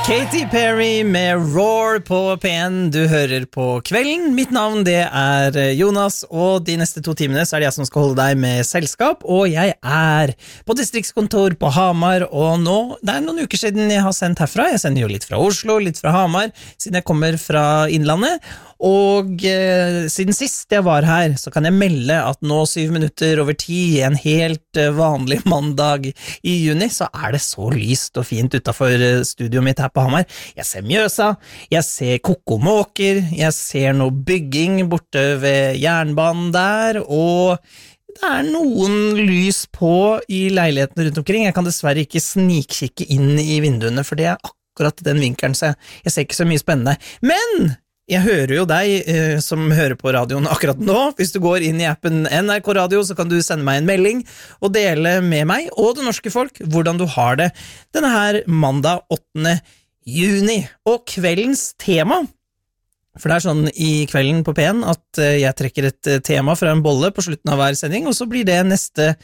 Katy Perry med Roar på P1. Du hører på Kvelden. Mitt navn det er Jonas, og de neste 2 timene så er det jeg som skal holde deg med selskap, og jeg er på distriktskontor på Hamar, og nå, det er noen uker siden jeg har sendt herfra. Jeg sender jo litt fra Oslo, litt fra Hamar, siden jeg kommer fra Innlandet, og siden sist jeg var her, så kan jeg melde at nå 7 minutter over 10, en helt vanlig mandag i juni, så er det så lyst og fint utenfor studioet mitt her på Hamar. Jeg ser Mjøsa, jeg ser Kokomåker, jeg ser noe bygging borte ved jernbanen der, og det er noen lys på i leilighetene rundt omkring. Jeg kan dessverre ikke snikkikke inn i vinduene, for det er akkurat den vinkelen, så jeg ser ikke så mye spennende. Men jeg hører jo deg som hører på radioen akkurat nå. Hvis du går inn i appen NRK Radio, så kan du sende meg en melding og dele med meg og det norske folk hvordan du har det denne her mandag 8. juni. Og kveldens tema, for det er sånn i Kvelden på P1 at jeg trekker et tema fra en bolle på slutten av hver sending, og så blir det neste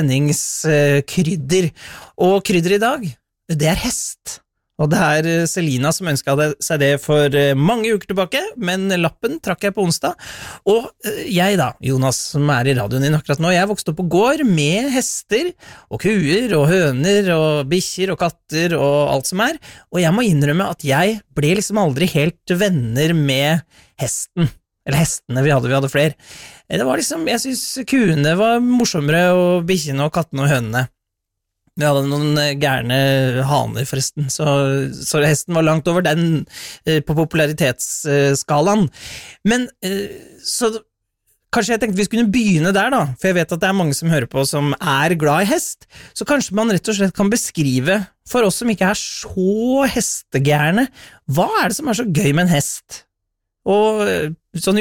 sendingskrydder. Og krydder i dag, det er hest. Og det er Selina som ønsket seg det for mange uker tilbake, men lappen trakk jeg på onsdag. Og jeg da, Jonas, som er i radioen din akkurat nå, jeg vokste opp på gård med hester, og kuer, og høner, og bikkjer, og katter, og alt som er. Og jeg må innrømme at jeg ble liksom aldri helt venner med hesten. Eller hestene vi hadde flere. Det var liksom, jeg synes kuene var morsommere, og bikkjene, og kattene, og hønene. Vi hadde noen gærne haner forresten, så hesten var langt over den på popularitetsskalaen. Men så kanskje jeg tenkte vi skulle begynne der da, for jeg vet at det er mange som hører på som er glad i hest, så kanskje man rett og slett kan beskrive for oss som ikke er så hestegærne, hva er det som er så gøy med en hest? Og sånn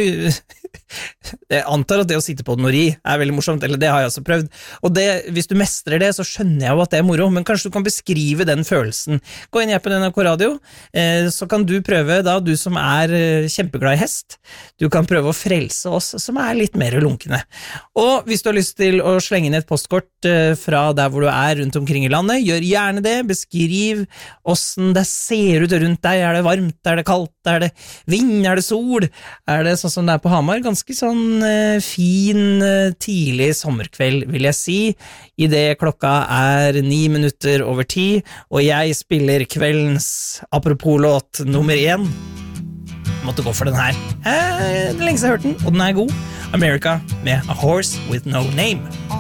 jeg antar at det å sitte på den og ri er veldig morsomt, eller det har jeg også prøvd, og det, hvis du mestrer det, så skjønner jeg jo at det er moro, men kanskje du kan beskrive den følelsen. Gå inn i appen NRK Radio, så kan du prøve da, du som er kjempeglad i hest, du kan prøve å frelse oss som er litt mer lunkne. Og hvis du har lyst til å slenge inn et postkort fra der hvor du er rundt omkring i landet, gjør gjerne det, beskriv hvordan det ser ut rundt deg, er det varmt, er det kaldt, er det vind, er det sol, er det sånn som det er på Hamar, ganske sånn fin, tidlig sommerkveld, vil jeg si, i det klokka er 9 minutter over 10, og jeg spiller kveldens apropos-låt nummer 1. Måtte gå for den her. Det er lenge siden jeg har hørt den, og den er god. America med A Horse With No Name.